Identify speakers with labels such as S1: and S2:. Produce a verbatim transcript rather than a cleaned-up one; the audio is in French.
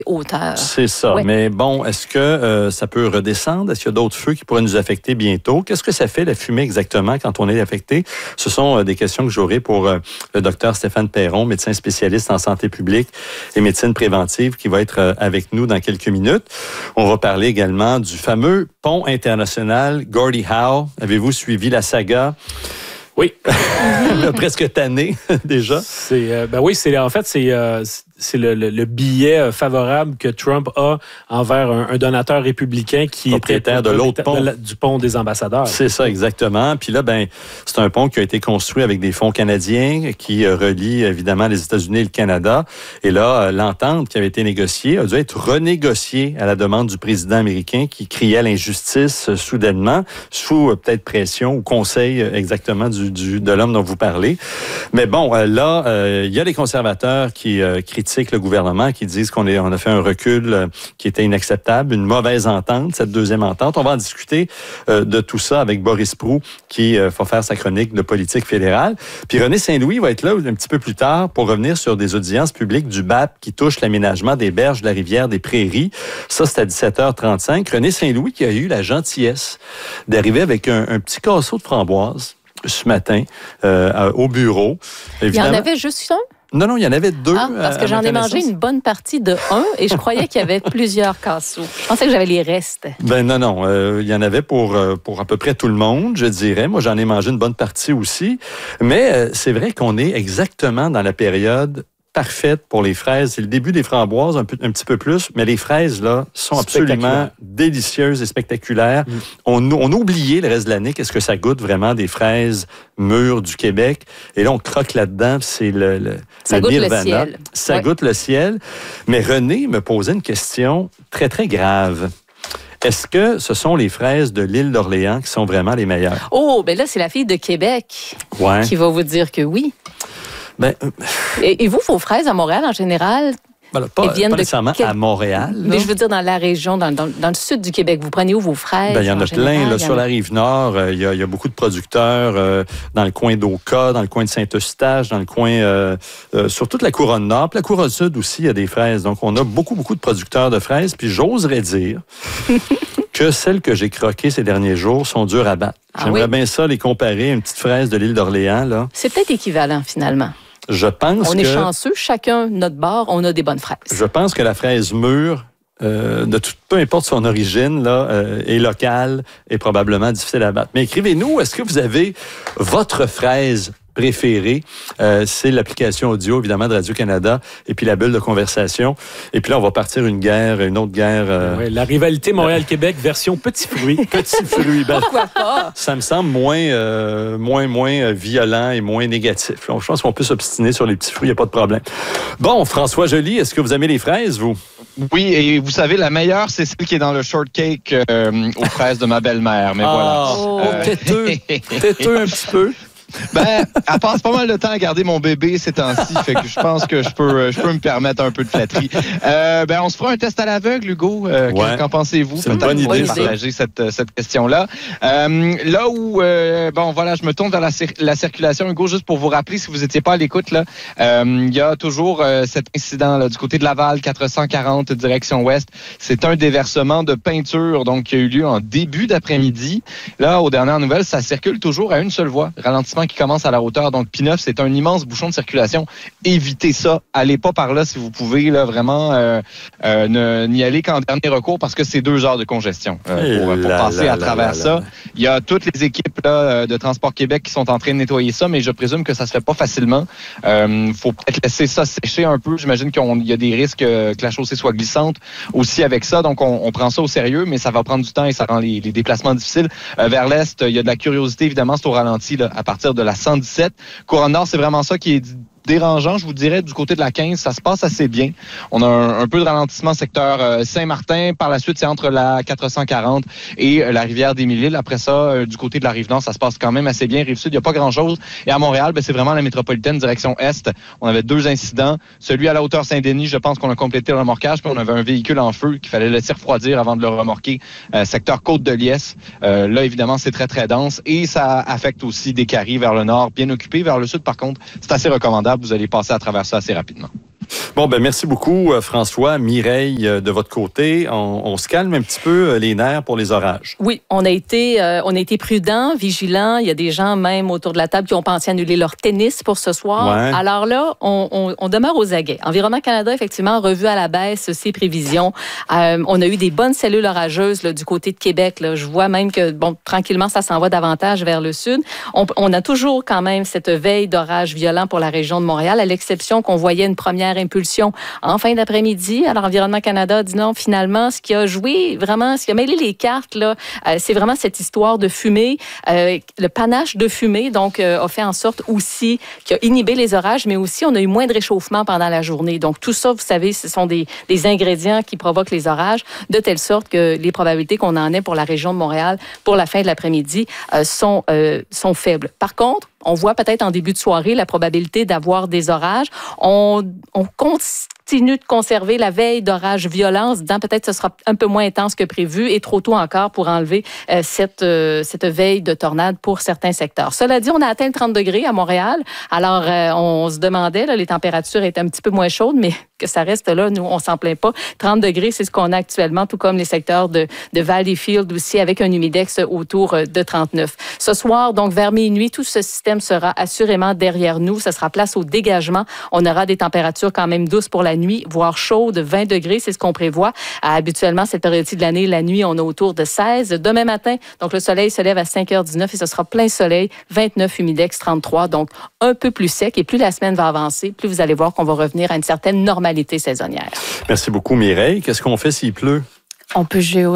S1: hauteur.
S2: C'est ça. Ouais. Mais bon, est-ce que euh, ça peut redescendre? Est-ce qu'il y a d'autres feux qui pourraient nous affecter bientôt? Qu'est-ce que ça fait, la fumée, exactement, quand on est affecté? Ce sont euh, des questions que j'aurai pour euh, le docteur Stéphane Perron, médecin spécialiste en santé publique et médecine préventive, qui va être euh, avec nous dans quelques minutes. On va parler également du fameux pont international Gordie Howe. Avez-vous suivi la saga?
S3: Oui.
S2: Presque tanné, déjà.
S3: C'est, euh, ben oui, c'est, en fait, c'est... Euh, c'est le, le, le billet favorable que Trump a envers un, un donateur républicain qui
S2: propriétaire
S3: était
S2: de l'autre pont.
S3: De, du pont des ambassadeurs.
S2: C'est ça, exactement. Puis là, ben, c'est un pont qui a été construit avec des fonds canadiens qui euh, relie évidemment les États-Unis et le Canada. Et là, euh, l'entente qui avait été négociée a dû être renégociée à la demande du président américain qui criait l'injustice euh, soudainement, sous euh, peut-être pression ou conseil euh, exactement du, du, de l'homme dont vous parlez. Mais bon, euh, là, euh, il y a les conservateurs qui euh, critiquent le gouvernement, qui disent qu'on est, on a fait un recul euh, qui était inacceptable, une mauvaise entente, cette deuxième entente. On va en discuter euh, de tout ça avec Boris Proulx, qui euh, va faire sa chronique de politique fédérale. Puis René Saint-Louis va être là un petit peu plus tard pour revenir sur des audiences publiques du B A P qui touchent l'aménagement des berges de la rivière des Prairies. Ça, c'est à dix-sept heures trente-cinq. René Saint-Louis qui a eu la gentillesse d'arriver avec un, un petit casseau de framboises ce matin euh, au bureau.
S1: Évidemment, il y en avait juste un?
S2: Non, non, il y en avait deux.
S1: Ah, parce que j'en ai mangé une bonne partie de un et je croyais qu'il y avait plusieurs casseaux. Je pensais que j'avais les restes.
S2: Ben non, non. Euh, il y en avait pour, pour à peu près tout le monde, je dirais. Moi, j'en ai mangé une bonne partie aussi. Mais euh, c'est vrai qu'on est exactement dans la période parfaite pour les fraises. C'est le début des framboises, un, peu, un petit peu plus, mais les fraises, là, sont absolument délicieuses et spectaculaires. Mm. On, on a oublié le reste de l'année qu'est-ce que ça goûte vraiment des fraises mûres du Québec. Et là, on croque là-dedans, c'est le, le,
S1: ça
S2: le
S1: goûte
S2: nirvana.
S1: le ciel.
S2: Ça
S1: ouais.
S2: goûte le ciel. Mais René me posait une question très, très grave. Est-ce que ce sont les fraises de l'île d'Orléans qui sont vraiment les meilleures?
S1: Oh, ben là, c'est la fille de Québec
S2: ouais.
S1: qui va vous dire que oui.
S2: Ben, euh...
S1: et, et vous, vos fraises à Montréal, en général,
S2: ben, pas,
S1: elles viennent
S2: pas nécessairement
S1: quel...
S2: à Montréal. Là.
S1: Mais je veux dire dans la région, dans, dans, dans le sud du Québec. Vous prenez où vos fraises?
S2: Ben, il y en a plein.
S1: Général,
S2: là, sur a... la Rive-Nord, il euh, y, y a beaucoup de producteurs euh, dans le coin d'Oka, dans le coin de Saint-Eustache, dans le coin... Euh, euh, sur toute la couronne nord. Puis la couronne sud aussi, il y a des fraises. Donc, on a beaucoup, beaucoup de producteurs de fraises. Puis j'oserais dire... que celles que j'ai croquées ces derniers jours sont dures à battre. Ah, J'aimerais oui? bien ça les comparer à une petite fraise de l'île d'Orléans. Là.
S1: C'est peut-être équivalent, finalement.
S2: Je pense
S1: on
S2: que...
S1: est chanceux, chacun, notre bord, on a des bonnes fraises.
S2: Je pense que la fraise mûre, euh, de tout, peu importe son origine, là, euh, est locale et probablement difficile à battre. Mais écrivez-nous, est-ce que vous avez votre fraise préféré, euh, c'est l'application audio, évidemment, de Radio-Canada, et puis la bulle de conversation. Et puis là, on va partir une guerre, une autre guerre. Euh...
S3: Ouais, la rivalité Montréal-Québec, version petit fruit.
S2: Petit fruit. Ben,
S1: pourquoi pas?
S2: Ça me semble moins, euh, moins, moins violent et moins négatif. Je pense qu'on peut s'obstiner sur les petits fruits, il n'y a pas de problème. Bon, François Joly, est-ce que vous aimez les fraises, vous?
S4: Oui, et vous savez, la meilleure, c'est celle qui est dans le shortcake euh, aux fraises de ma belle-mère. Mais
S2: ah,
S4: voilà.
S2: Oh, euh... têteux. Têteux un petit peu.
S4: Ben, elle passe pas mal de temps à garder mon bébé ces temps-ci, fait que je pense que je peux, je peux me permettre un peu de flatterie. Euh, ben, on se fera un test à l'aveugle, Hugo. Euh,
S2: ouais.
S4: Qu'en pensez-vous?
S2: C'est une bonne idée, ça.
S4: Partager cette, cette question-là. Euh, là où, euh, bon, voilà, je me tourne vers la, cir- la circulation, Hugo, juste pour vous rappeler, si vous n'étiez pas à l'écoute, là, euh, il y a toujours euh, cet incident là, du côté de Laval, quatre cent quarante, direction ouest. C'est un déversement de peinture, donc, qui a eu lieu en début d'après-midi. Là, aux dernières nouvelles, ça circule toujours à une seule voie. Ralentissement qui commence à la hauteur. Donc, P neuf, c'est un immense bouchon de circulation. Évitez ça. Allez pas par là si vous pouvez, là, vraiment, euh, euh, ne, n'y aller qu'en dernier recours parce que c'est deux heures de congestion euh, pour, pour
S2: là,
S4: passer
S2: là,
S4: à travers
S2: là,
S4: ça.
S2: là, là.
S4: Il y a toutes les équipes là, de Transport Québec qui sont en train de nettoyer ça, mais je présume que ça se fait pas facilement. Il euh, faut peut-être laisser ça sécher un peu. J'imagine qu'il y a des risques que la chaussée soit glissante aussi avec ça. Donc, on, on prend ça au sérieux, mais ça va prendre du temps et ça rend les, les déplacements difficiles. Euh, vers l'est, il y a de la curiosité, évidemment, c'est au ralenti là, à partir de la cent dix-sept. Couronne Nord, c'est vraiment ça qui est dérangeant, je vous dirais, du côté de la quinze, ça se passe assez bien. On a un, un peu de ralentissement secteur euh, Saint-Martin. Par la suite, c'est entre la quatre cent quarante et euh, la rivière des Mille-Îles. Après ça, euh, du côté de la Rive-Nord, ça se passe quand même assez bien. Rive-Sud, il n'y a pas grand-chose. Et à Montréal, ben, c'est vraiment la métropolitaine, direction Est. On avait deux incidents. Celui à la hauteur Saint-Denis, je pense qu'on a complété le remorquage. Puis on avait un véhicule en feu qu'il fallait laisser refroidir avant de le remorquer. Euh, secteur Côte-de-Liesse. Euh, là, évidemment, c'est très, très dense. Et ça affecte aussi des caries vers le nord, bien occupés. Vers le sud, par contre, c'est assez recommandable. Vous allez passer à travers ça assez rapidement.
S2: Bon, ben merci beaucoup, François, Mireille, de votre côté. On, on se calme un petit peu les nerfs pour les orages.
S1: Oui, on a été, euh, on a été prudents, vigilants. Il y a des gens même autour de la table qui ont pensé annuler leur tennis pour ce soir.
S2: Ouais.
S1: Alors là, on, on, on demeure aux aguets. Environnement Canada, effectivement, a revu à la baisse ses prévisions. Euh, on a eu des bonnes cellules orageuses là, du côté de Québec. Là. Je vois même que, bon, tranquillement, ça s'en va davantage vers le sud. On, on a toujours quand même cette veille d'orage violent pour la région de Montréal, à l'exception qu'on voyait une première impulsion en fin d'après-midi. Alors, Environnement Canada dit non, finalement, ce qui a joué vraiment, ce qui a mêlé les cartes, là, euh, c'est vraiment cette histoire de fumée, euh, le panache de fumée, donc, euh, a fait en sorte aussi qu'il a inhibé les orages, mais aussi on a eu moins de réchauffement pendant la journée. Donc, tout ça, vous savez, ce sont des, des ingrédients qui provoquent les orages, de telle sorte que les probabilités qu'on en ait pour la région de Montréal pour la fin de l'après-midi euh, sont, euh, sont faibles. Par contre, on voit peut-être en début de soirée la probabilité d'avoir des orages. On, on continue de conserver la veille d'orage violent. Dans peut-être ce sera un peu moins intense que prévu et trop tôt encore pour enlever euh, cette, euh, cette veille de tornade pour certains secteurs. Cela dit, on a atteint le trente degrés à Montréal. Alors, euh, on se demandait, là, les températures étaient un petit peu moins chaudes, mais que ça reste là, nous, on s'en plaint pas. trente degrés, c'est ce qu'on a actuellement, tout comme les secteurs de, de Valleyfield aussi, avec un humidex autour de trente-neuf. Ce soir, donc vers minuit, tout ce système sera assurément derrière nous. Ce sera place au dégagement. On aura des températures quand même douces pour la nuit, voire chaudes, vingt degrés, c'est ce qu'on prévoit. Euh, habituellement, cette période-ci de l'année, la nuit, on a autour de seize. Demain matin, donc le soleil se lève à cinq heures dix-neuf et ce sera plein soleil, vingt-neuf, humidex, trente-trois, donc un peu plus sec. Et plus la semaine va avancer, plus vous allez voir qu'on va revenir à une certaine normalité saisonnière.
S2: Merci beaucoup, Mireille. Qu'est-ce qu'on fait s'il pleut?
S1: On peut géo